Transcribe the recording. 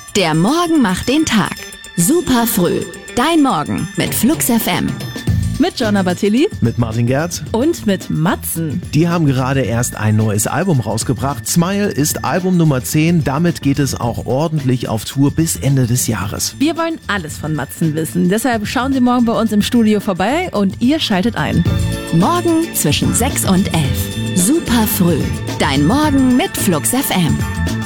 Der Morgen macht den Tag. Super früh. Dein Morgen mit Flux FM. Mit Jonna Bartilli. Mit Martin Gerz. Und mit Matzen. Die haben gerade erst ein neues Album rausgebracht. Smile ist Album Nummer 10. Damit geht es auch ordentlich auf Tour bis Ende des Jahres. Wir wollen alles von Matzen wissen. Deshalb schauen Sie morgen bei uns im Studio vorbei und ihr schaltet ein. Morgen zwischen 6 und 11. Super früh. Dein Morgen mit Flux FM.